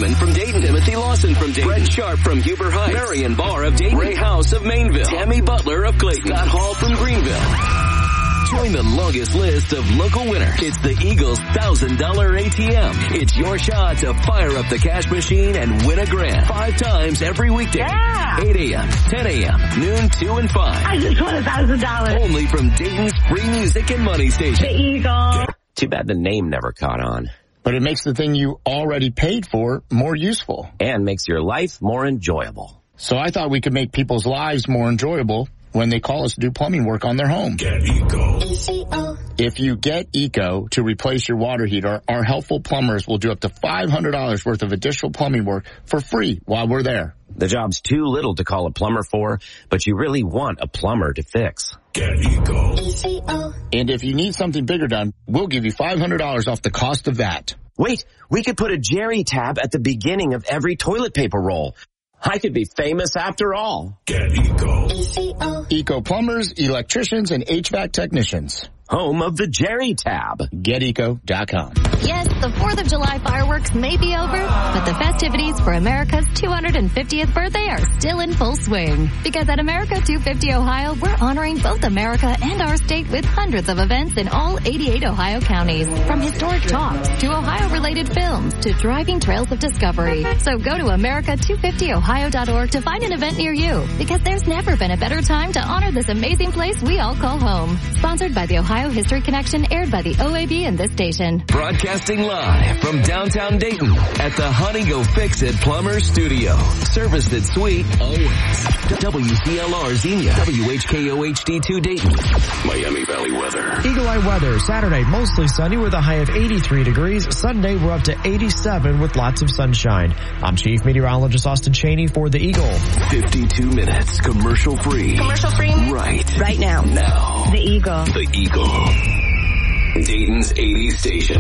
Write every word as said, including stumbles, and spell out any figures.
Freeman from Dayton, Timothy Lawson from Dayton, Brett Sharp from Huber Heights, Marion Barr of Dayton, Ray House of Mainville, Tammy Butler of Clayton, Scott Hall from Greenville. Join the longest list of local winners. It's the Eagles one thousand dollars A T M. It's your shot to fire up the cash machine and win a grand. Five times every weekday. Yeah. eight a.m., ten a.m., noon, two, and five. I just won one thousand dollars. Only from Dayton's free music and money station. The Eagles. Too bad the name never caught on. But it makes the thing you already paid for more useful. And makes your life more enjoyable. So I thought we could make people's lives more enjoyable when they call us to do plumbing work on their home. Get Eco. If you get Eco to replace your water heater, our helpful plumbers will do up to five hundred dollars worth of additional plumbing work for free while we're there. The job's too little to call a plumber for, but you really want a plumber to fix. Get Eco. And if you need something bigger done, we'll give you five hundred dollars off the cost of that. Wait, we could put a Jerry tab at the beginning of every toilet paper roll. I could be famous after all. Get Eco. Eco plumbers, electricians, and H V A C technicians. Home of the Jerry tab. Get eco dot com. Yes, the fourth of July fireworks may be over, but the festivities for America's two hundred fiftieth birthday are still in full swing. Because at America two fifty Ohio, we're honoring both America and our state with hundreds of events in all eighty-eight Ohio counties. From historic talks to Ohio-related films to driving trails of discovery. So go to America two fifty Ohio dot org to find an event near you. Because there's never been a better time to honor this amazing place we all call home. Sponsored by the Ohio History Connection, aired by the O A B and this station. Broadcasting live from downtown Dayton at the Honey Go Fix It Plumber Studio. Serviced at Sweet always. W C L R Xenia. W H K O H D two Dayton. Miami Valley weather. Eagle Eye weather. Saturday, mostly sunny with a high of eighty-three degrees. Sunday, we're up to eighty-seven with lots of sunshine. I'm Chief Meteorologist Austin Cheney for the Eagle. fifty-two minutes commercial free. Commercial free? Right. Right now. Now. The Eagle. The Eagle. Dayton's eighties station.